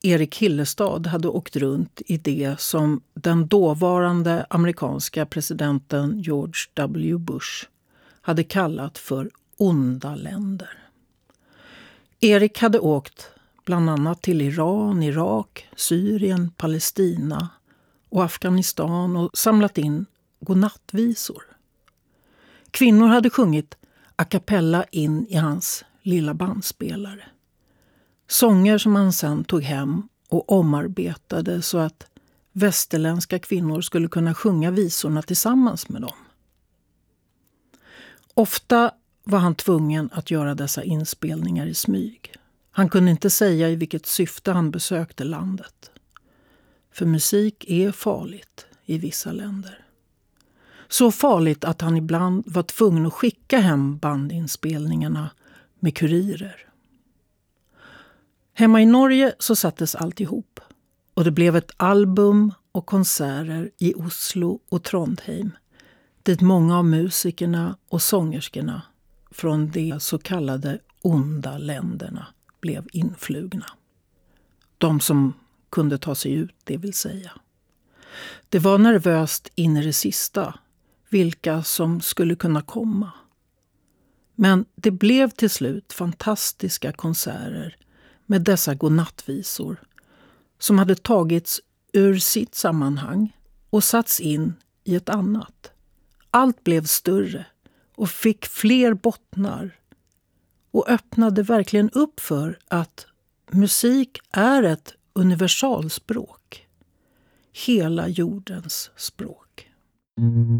Erik Hillestad hade åkt runt i det som den dåvarande amerikanska presidenten George W. Bush hade kallat för onda länder. Erik hade åkt bland annat till Iran, Irak, Syrien, Palestina och Afghanistan och samlat in godnattvisor. Kvinnor hade sjungit a cappella in i hans lilla bandspelare. Sånger som han sedan tog hem och omarbetade så att västerländska kvinnor skulle kunna sjunga visorna tillsammans med dem. Ofta var han tvungen att göra dessa inspelningar i smyg. Han kunde inte säga i vilket syfte han besökte landet. För musik är farligt i vissa länder. Så farligt att han ibland var tvungen att skicka hem bandinspelningarna med kurirer. Hemma i Norge så sattes allt ihop och det blev ett album och konserter i Oslo och Trondheim dit många av musikerna och sångerskorna från de så kallade onda länderna blev influgna. De som kunde ta sig ut, det vill säga. Det var nervöst in i det sista vilka som skulle kunna komma. Men det blev till slut fantastiska konserter med dessa godnattvisor som hade tagits ur sitt sammanhang och satts in i ett annat. Allt blev större och fick fler bottnar och öppnade verkligen upp för att musik är ett universalspråk. Hela jordens språk.